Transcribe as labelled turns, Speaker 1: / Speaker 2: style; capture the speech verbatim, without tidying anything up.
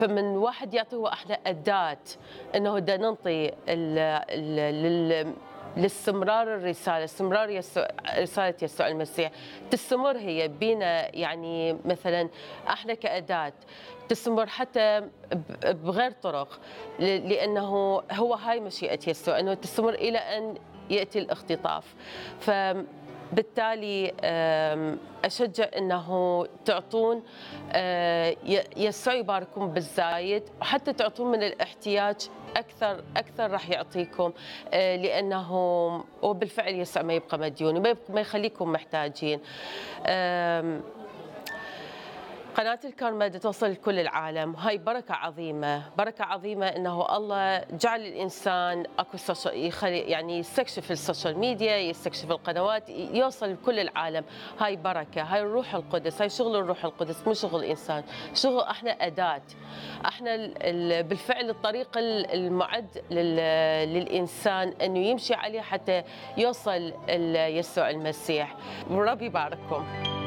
Speaker 1: فمن واحد يعطي هو احنا اداه انه بدنا ننطي ال ال لل لاستمرار الرساله، استمرار يسوع رساله يسوع المسيح، تستمر هي بينا يعني مثلا احنا كاداه تستمر حتى بغير طرق، لانه هو هاي مشيئه يسوع انه تستمر الى ان ياتي الاختطاف. ف بالتالي أشجع أنه تعطون، يسوع يبارككم بالزايد، وحتى تعطون من الاحتياج أكثر أكثر راح يعطيكم، لأنه وبالفعل يسوع ما يبقى مديون، ما يخليكم محتاجين. قناة الكارما توصل لكل العالم، هاي بركة عظيمة، بركة عظيمة إنه الله جعل الإنسان أكو يخلي يعني يستكشف السوشيال ميديا، يستكشف القنوات، يوصل لكل العالم، هاي بركة، هاي الروح القدس، هاي شغل الروح القدس مو شغل إنسان، شغل إحنا أداة، إحنا بالفعل الطريق المعد للإنسان إنه يمشي عليه حتى يوصل يسوع المسيح، ورب يبارككم.